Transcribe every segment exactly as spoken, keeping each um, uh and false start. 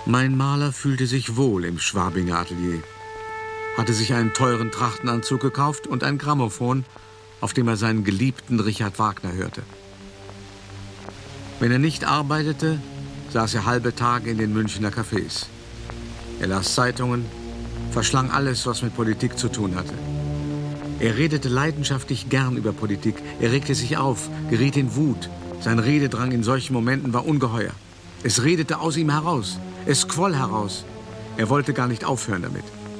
Mein Maler fühlte sich wohl im Schwabinger Atelier, hatte sich einen teuren Trachtenanzug gekauft und ein Grammophon, auf dem er seinen geliebten Richard Wagner hörte. Wenn er nicht arbeitete, saß er halbe Tage in den Münchner Cafés. Er las Zeitungen, verschlang alles, was mit Politik zu tun hatte. Er redete leidenschaftlich gern über Politik, er regte sich auf, geriet in Wut. Sein Rededrang in solchen Momenten war ungeheuer. Es redete aus ihm heraus, es quoll heraus. Er wollte gar nicht aufhören damit.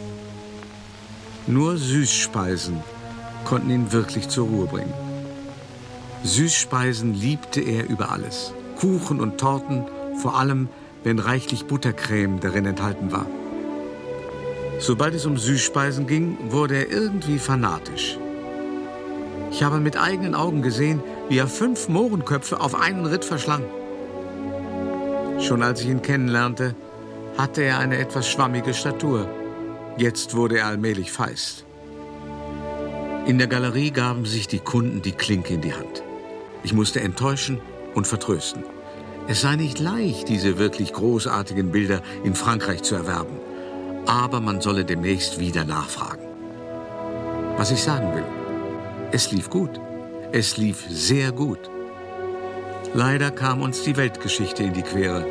Nur Süßspeisen konnten ihn wirklich zur Ruhe bringen. Süßspeisen liebte er über alles. Kuchen und Torten, vor allem, wenn reichlich Buttercreme darin enthalten war. Sobald es um Süßspeisen ging, wurde er irgendwie fanatisch. Ich habe mit eigenen Augen gesehen, wie er fünf Mohrenköpfe auf einen Ritt verschlang. Schon als ich ihn kennenlernte, hatte er eine etwas schwammige Statur. Jetzt wurde er allmählich feist. In der Galerie gaben sich die Kunden die Klinke in die Hand. Ich musste enttäuschen und vertrösten. Es sei nicht leicht, diese wirklich großartigen Bilder in Frankreich zu erwerben. Aber man solle demnächst wieder nachfragen. Was ich sagen will, es lief gut. Es lief sehr gut. Leider kam uns die Weltgeschichte in die Quere.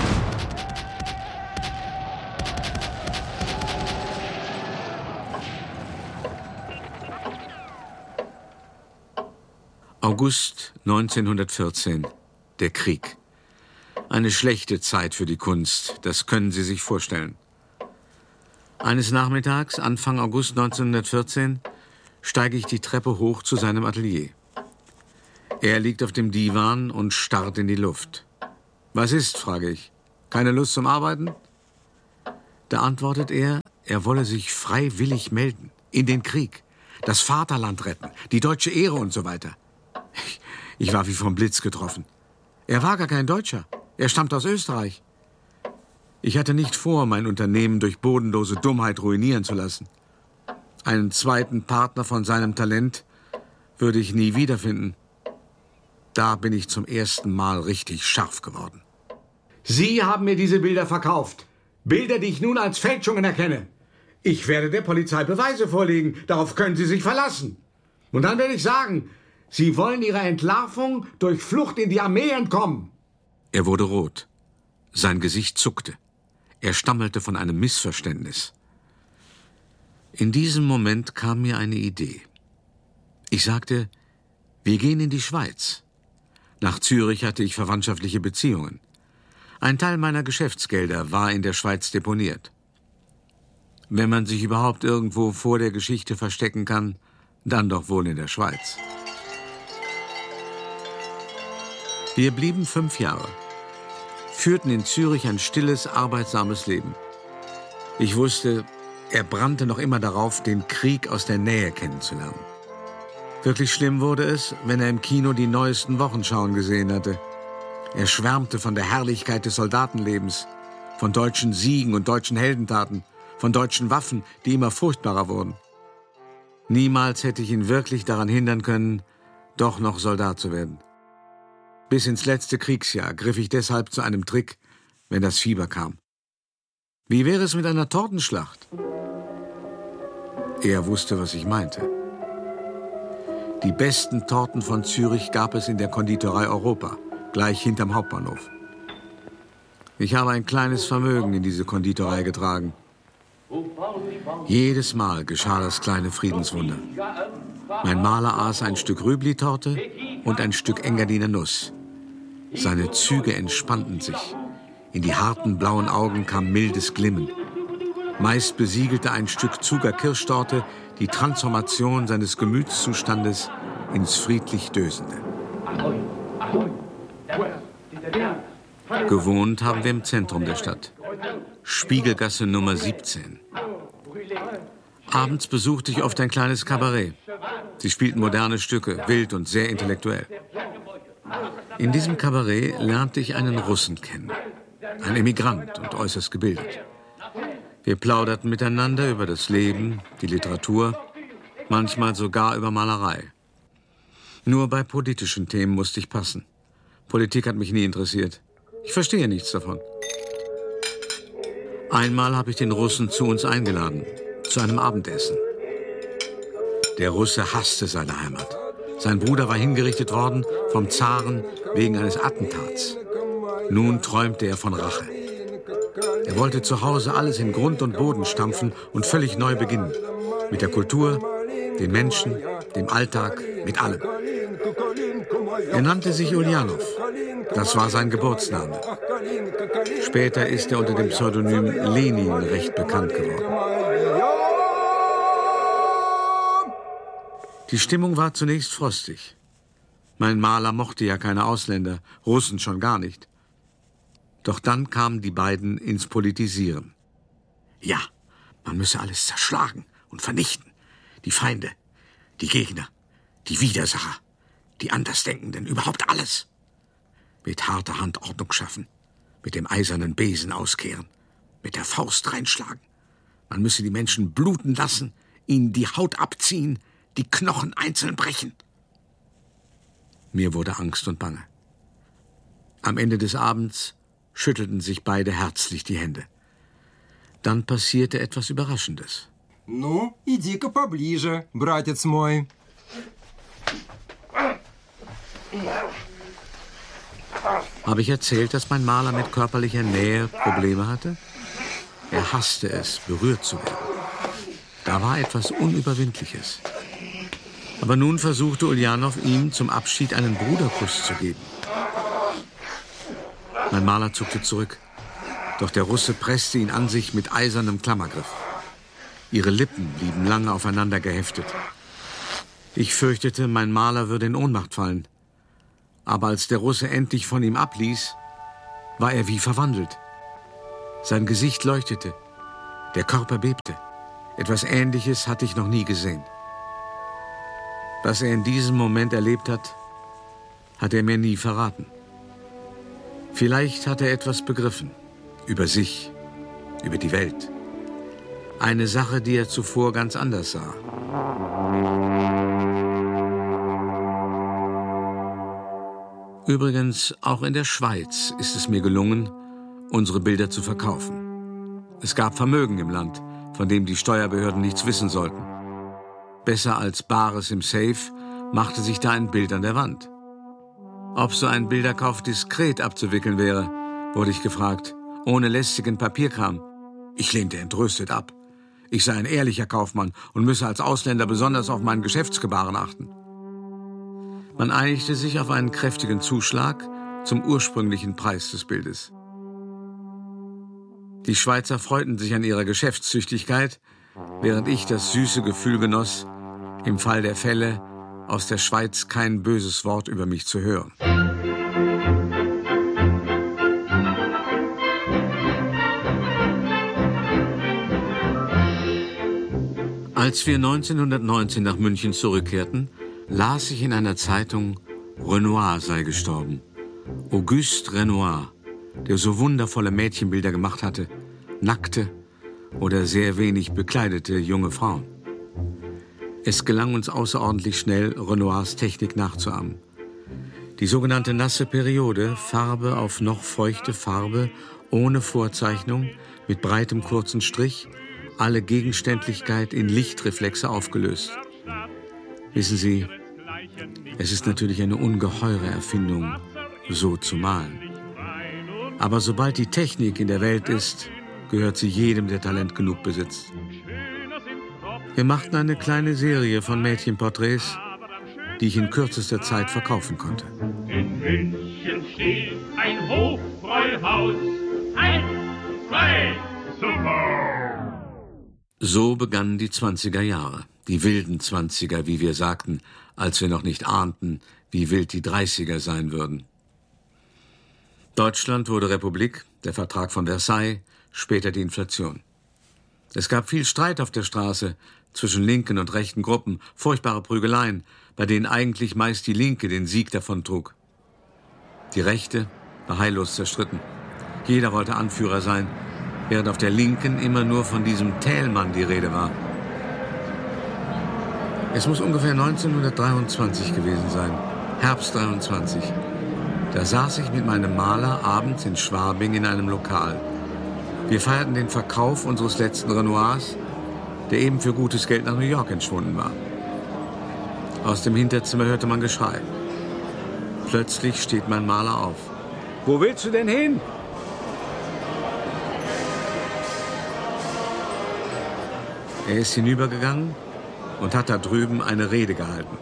August neunzehnhundertvierzehn, der Krieg. Eine schlechte Zeit für die Kunst, das können Sie sich vorstellen. Eines Nachmittags, Anfang August neunzehnhundertvierzehn, steige ich die Treppe hoch zu seinem Atelier. Er liegt auf dem Divan und starrt in die Luft. »Was ist?«, frage ich. »Keine Lust zum Arbeiten?« Da antwortet er, er wolle sich freiwillig melden. In den Krieg. Das Vaterland retten, die deutsche Ehre und so weiter. Ich, ich war wie vom Blitz getroffen. Er war gar kein Deutscher. Er stammt aus Österreich. Ich hatte nicht vor, mein Unternehmen durch bodenlose Dummheit ruinieren zu lassen. Einen zweiten Partner von seinem Talent würde ich nie wiederfinden. Da bin ich zum ersten Mal richtig scharf geworden. Sie haben mir diese Bilder verkauft. Bilder, die ich nun als Fälschungen erkenne. Ich werde der Polizei Beweise vorlegen. Darauf können Sie sich verlassen. Und dann werde ich sagen, Sie wollen Ihrer Entlarvung durch Flucht in die Armee entkommen. Er wurde rot. Sein Gesicht zuckte. Er stammelte von einem Missverständnis. In diesem Moment kam mir eine Idee. Ich sagte, wir gehen in die Schweiz. Nach Zürich hatte ich verwandtschaftliche Beziehungen. Ein Teil meiner Geschäftsgelder war in der Schweiz deponiert. Wenn man sich überhaupt irgendwo vor der Geschichte verstecken kann, dann doch wohl in der Schweiz. Wir blieben fünf Jahre, führten in Zürich ein stilles, arbeitsames Leben. Ich wusste, er brannte noch immer darauf, den Krieg aus der Nähe kennenzulernen. Wirklich schlimm wurde es, wenn er im Kino die neuesten Wochenschauen gesehen hatte. Er schwärmte von der Herrlichkeit des Soldatenlebens, von deutschen Siegen und deutschen Heldentaten, von deutschen Waffen, die immer furchtbarer wurden. Niemals hätte ich ihn wirklich daran hindern können, doch noch Soldat zu werden. Bis ins letzte Kriegsjahr griff ich deshalb zu einem Trick, wenn das Fieber kam. Wie wäre es mit einer Tortenschlacht? Er wusste, was ich meinte. Die besten Torten von Zürich gab es in der Konditorei Europa, gleich hinterm Hauptbahnhof. Ich habe ein kleines Vermögen in diese Konditorei getragen. Jedes Mal geschah das kleine Friedenswunder. Mein Maler aß ein Stück Rübli-Torte und ein Stück Engadiner Nuss. Seine Züge entspannten sich. In die harten blauen Augen kam mildes Glimmen. Meist besiegelte ein Stück Zucker-Kirschtorte die Transformation seines Gemütszustandes ins friedlich Dösende. Gewohnt haben wir im Zentrum der Stadt. Spiegelgasse Nummer siebzehn. Abends besuchte ich oft ein kleines Kabarett. Sie spielten moderne Stücke, wild und sehr intellektuell. In diesem Kabarett lernte ich einen Russen kennen. Ein Emigrant und äußerst gebildet. Wir plauderten miteinander über das Leben, die Literatur, manchmal sogar über Malerei. Nur bei politischen Themen musste ich passen. Politik hat mich nie interessiert. Ich verstehe nichts davon. Einmal habe ich den Russen zu uns eingeladen, zu einem Abendessen. Der Russe hasste seine Heimat. Sein Bruder war hingerichtet worden vom Zaren wegen eines Attentats. Nun träumte er von Rache. Er wollte zu Hause alles in Grund und Boden stampfen und völlig neu beginnen. Mit der Kultur, den Menschen, dem Alltag, mit allem. Er nannte sich Uljanov. Das war sein Geburtsname. Später ist er unter dem Pseudonym Lenin recht bekannt geworden. Die Stimmung war zunächst frostig. Mein Maler mochte ja keine Ausländer, Russen schon gar nicht. Doch dann kamen die beiden ins Politisieren. Ja, man müsse alles zerschlagen und vernichten. Die Feinde, die Gegner, die Widersacher, die Andersdenkenden, überhaupt alles. Mit harter Hand Ordnung schaffen, mit dem eisernen Besen auskehren, mit der Faust reinschlagen. Man müsse die Menschen bluten lassen, ihnen die Haut abziehen, die Knochen einzeln brechen. Mir wurde Angst und Bange. Am Ende des Abends schüttelten sich beide herzlich die Hände. Dann passierte etwas Überraschendes. Ну, иди-ка поближе, братец мой. Habe ich erzählt, dass mein Maler mit körperlicher Nähe Probleme hatte? Er hasste es, berührt zu werden. Da war etwas Unüberwindliches. Aber nun versuchte Uljanov, ihm zum Abschied einen Bruderkuss zu geben. Mein Maler zuckte zurück. Doch der Russe presste ihn an sich mit eisernem Klammergriff. Ihre Lippen blieben lange aufeinander geheftet. Ich fürchtete, mein Maler würde in Ohnmacht fallen. Aber als der Russe endlich von ihm abließ, war er wie verwandelt. Sein Gesicht leuchtete, der Körper bebte. Etwas Ähnliches hatte ich noch nie gesehen. Was er in diesem Moment erlebt hat, hat er mir nie verraten. Vielleicht hat er etwas begriffen, über sich, über die Welt. Eine Sache, die er zuvor ganz anders sah. Übrigens, auch in der Schweiz ist es mir gelungen, unsere Bilder zu verkaufen. Es gab Vermögen im Land, von dem die Steuerbehörden nichts wissen sollten. Besser als Bares im Safe machte sich da ein Bild an der Wand. Ob so ein Bilderkauf diskret abzuwickeln wäre, wurde ich gefragt, ohne lästigen Papierkram. Ich lehnte entrüstet ab. Ich sei ein ehrlicher Kaufmann und müsse als Ausländer besonders auf mein Geschäftsgebaren achten. Man einigte sich auf einen kräftigen Zuschlag zum ursprünglichen Preis des Bildes. Die Schweizer freuten sich an ihrer Geschäftstüchtigkeit, während ich das süße Gefühl genoss, im Fall der Fälle aus der Schweiz kein böses Wort über mich zu hören. Als wir neunzehnhundertneunzehn nach München zurückkehrten, las ich in einer Zeitung, Renoir sei gestorben. Auguste Renoir, der so wundervolle Mädchenbilder gemacht hatte, nackte oder sehr wenig bekleidete junge Frauen. Es gelang uns außerordentlich schnell, Renoirs Technik nachzuahmen. Die sogenannte nasse Periode, Farbe auf noch feuchte Farbe, ohne Vorzeichnung, mit breitem kurzen Strich, alle Gegenständlichkeit in Lichtreflexe aufgelöst. Wissen Sie, es ist natürlich eine ungeheure Erfindung, so zu malen. Aber sobald die Technik in der Welt ist, gehört sie jedem, der Talent genug besitzt. Wir machten eine kleine Serie von Mädchenporträts, die ich in kürzester Zeit verkaufen konnte. In München steht ein Hofbräuhaus. Eins, zwei, super! So begannen die zwanziger Jahre, die wilden Zwanziger, wie wir sagten, als wir noch nicht ahnten, wie wild die Dreißiger sein würden. Deutschland wurde Republik, der Vertrag von Versailles, später die Inflation. Es gab viel Streit auf der Straße zwischen linken und rechten Gruppen, furchtbare Prügeleien, bei denen eigentlich meist die Linke den Sieg davontrug. Die Rechte war heillos zerstritten. Jeder wollte Anführer sein, während auf der Linken immer nur von diesem Thälmann die Rede war. Es muss ungefähr neunzehnhundertdreiundzwanzig gewesen sein, Herbst dreiundzwanzig. Da saß ich mit meinem Maler abends in Schwabing in einem Lokal. Wir feierten den Verkauf unseres letzten Renoirs, der eben für gutes Geld nach New York entschwunden war. Aus dem Hinterzimmer hörte man Geschrei. Plötzlich steht mein Maler auf. Wo willst du denn hin? Er ist hinübergegangen und hat da drüben eine Rede gehalten.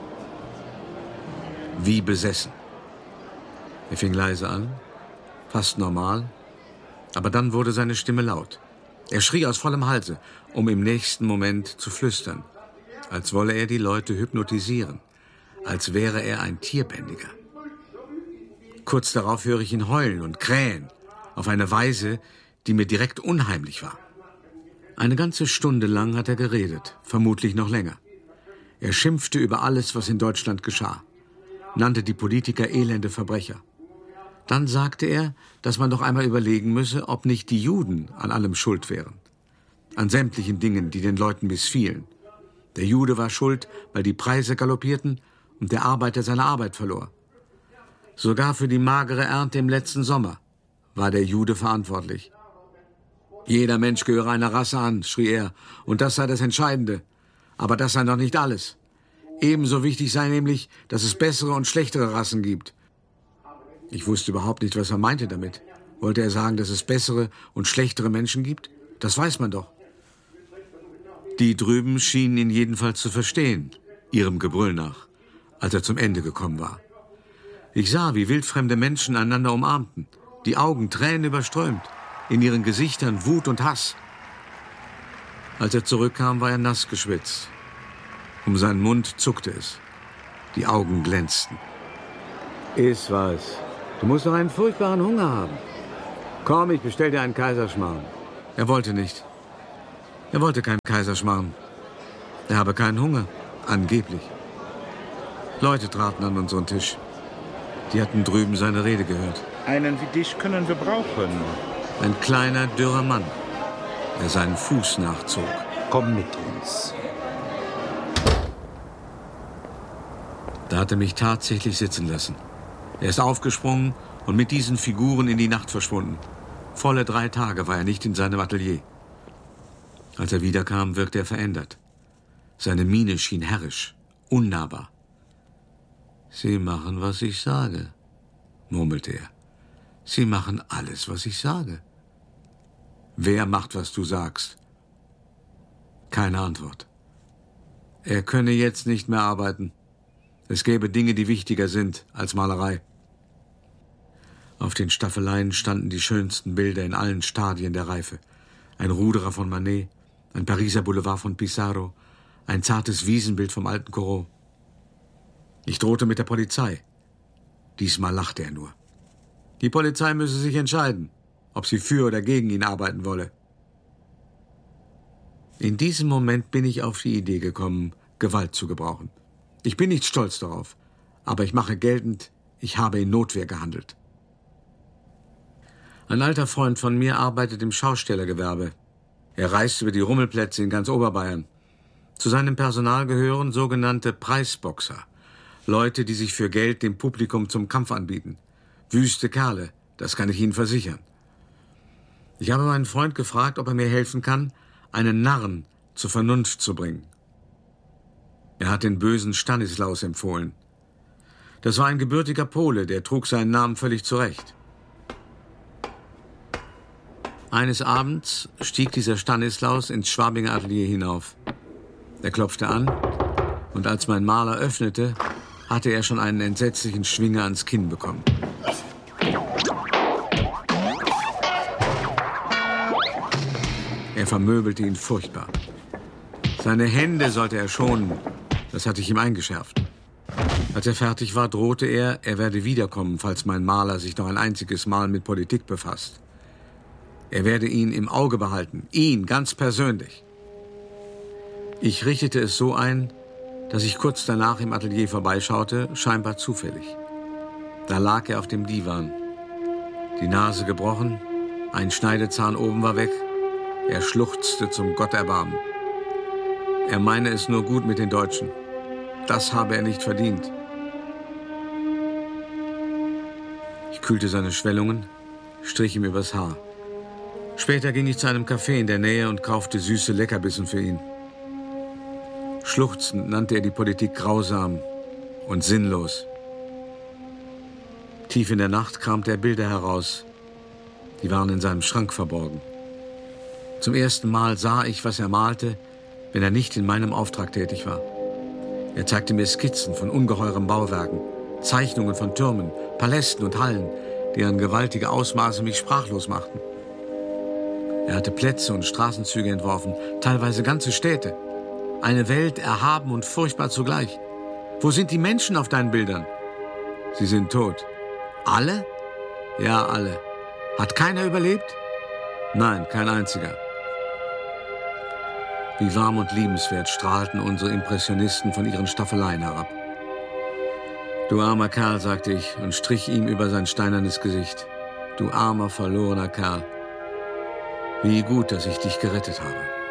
Wie besessen. Er fing leise an, fast normal, aber dann wurde seine Stimme laut. Er schrie aus vollem Halse, um im nächsten Moment zu flüstern, als wolle er die Leute hypnotisieren, als wäre er ein Tierbändiger. Kurz darauf höre ich ihn heulen und krähen, auf eine Weise, die mir direkt unheimlich war. Eine ganze Stunde lang hat er geredet, vermutlich noch länger. Er schimpfte über alles, was in Deutschland geschah, nannte die Politiker elende Verbrecher. Dann sagte er, dass man doch einmal überlegen müsse, ob nicht die Juden an allem schuld wären. An sämtlichen Dingen, die den Leuten missfielen. Der Jude war schuld, weil die Preise galoppierten und der Arbeiter seine Arbeit verlor. Sogar für die magere Ernte im letzten Sommer war der Jude verantwortlich. Jeder Mensch gehöre einer Rasse an, schrie er, und das sei das Entscheidende. Aber das sei noch nicht alles. Ebenso wichtig sei nämlich, dass es bessere und schlechtere Rassen gibt. Ich wusste überhaupt nicht, was er meinte damit. Wollte er sagen, dass es bessere und schlechtere Menschen gibt? Das weiß man doch. Die drüben schienen ihn jedenfalls zu verstehen, ihrem Gebrüll nach, als er zum Ende gekommen war. Ich sah, wie wildfremde Menschen einander umarmten, die Augen Tränen überströmt, in ihren Gesichtern Wut und Hass. Als er zurückkam, war er nass geschwitzt. Um seinen Mund zuckte es. Die Augen glänzten. Iss was. Du musst doch einen furchtbaren Hunger haben. Komm, ich bestell dir einen Kaiserschmarrn. Er wollte nicht. Er wollte keinen Kaiserschmarrn. Er habe keinen Hunger, angeblich. Leute traten an unseren Tisch. Die hatten drüben seine Rede gehört. Einen wie dich können wir brauchen. Ein kleiner, dürrer Mann, der seinen Fuß nachzog. Komm mit uns. Da hat er mich tatsächlich sitzen lassen. Er ist aufgesprungen und mit diesen Figuren in die Nacht verschwunden. Volle drei Tage war er nicht in seinem Atelier. Als er wiederkam, wirkte er verändert. Seine Miene schien herrisch, unnahbar. »Sie machen, was ich sage«, murmelte er. »Sie machen alles, was ich sage.« »Wer macht, was du sagst?« Keine Antwort. Er könne jetzt nicht mehr arbeiten. Es gäbe Dinge, die wichtiger sind als Malerei. Auf den Staffeleien standen die schönsten Bilder in allen Stadien der Reife. Ein Ruderer von Manet, ein Pariser Boulevard von Pissarro, ein zartes Wiesenbild vom alten Corot. Ich drohte mit der Polizei. Diesmal lachte er nur. Die Polizei müsse sich entscheiden, ob sie für oder gegen ihn arbeiten wolle. In diesem Moment bin ich auf die Idee gekommen, Gewalt zu gebrauchen. Ich bin nicht stolz darauf, aber ich mache geltend, ich habe in Notwehr gehandelt. Ein alter Freund von mir arbeitet im Schaustellergewerbe. Er reist über die Rummelplätze in ganz Oberbayern. Zu seinem Personal gehören sogenannte Preisboxer. Leute, die sich für Geld dem Publikum zum Kampf anbieten. Wüste Kerle, das kann ich Ihnen versichern. Ich habe meinen Freund gefragt, ob er mir helfen kann, einen Narren zur Vernunft zu bringen. Er hat den bösen Stanislaus empfohlen. Das war ein gebürtiger Pole, der trug seinen Namen völlig zurecht. Eines Abends stieg dieser Stanislaus ins Schwabinger Atelier hinauf. Er klopfte an und als mein Maler öffnete, hatte er schon einen entsetzlichen Schwinger ans Kinn bekommen. Er vermöbelte ihn furchtbar. Seine Hände sollte er schonen, das hatte ich ihm eingeschärft. Als er fertig war, drohte er, er werde wiederkommen, falls mein Maler sich noch ein einziges Mal mit Politik befasst. Er werde ihn im Auge behalten, ihn ganz persönlich. Ich richtete es so ein, dass ich kurz danach im Atelier vorbeischaute, scheinbar zufällig. Da lag er auf dem Divan. Die Nase gebrochen, ein Schneidezahn oben war weg. Er schluchzte zum Gotterbarmen. Er meine es nur gut mit den Deutschen. Das habe er nicht verdient. Ich kühlte seine Schwellungen, strich ihm übers Haar. Später ging ich zu einem Café in der Nähe und kaufte süße Leckerbissen für ihn. Schluchzend nannte er die Politik grausam und sinnlos. Tief in der Nacht kramte er Bilder heraus. Die waren in seinem Schrank verborgen. Zum ersten Mal sah ich, was er malte, wenn er nicht in meinem Auftrag tätig war. Er zeigte mir Skizzen von ungeheuren Bauwerken, Zeichnungen von Türmen, Palästen und Hallen, deren gewaltige Ausmaße mich sprachlos machten. Er hatte Plätze und Straßenzüge entworfen, teilweise ganze Städte. Eine Welt erhaben und furchtbar zugleich. Wo sind die Menschen auf deinen Bildern? Sie sind tot. Alle? Ja, alle. Hat keiner überlebt? Nein, kein einziger. Wie warm und liebenswert strahlten unsere Impressionisten von ihren Staffeleien herab. Du armer Kerl, sagte ich und strich ihm über sein steinernes Gesicht. Du armer, verlorener Kerl. Wie gut, dass ich dich gerettet habe.